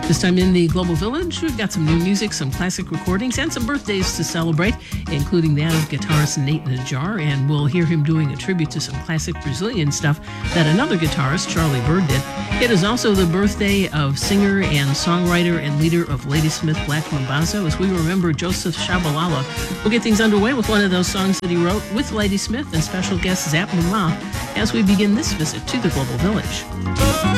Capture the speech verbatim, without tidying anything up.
This time in the Global Village, we've got some new music, some classic recordings, and some birthdays to celebrate, including that of guitarist Nate Najar, and we'll hear him doing a tribute to some classic Brazilian stuff that another guitarist, Charlie Byrd, did. It is also the birthday of singer and songwriter and leader of Ladysmith Black Mambazo, as we remember Joseph Shabalala. We'll get things underway with one of those songs that he wrote with Ladysmith and special guest Zap Mama as we begin this visit to the Global Village.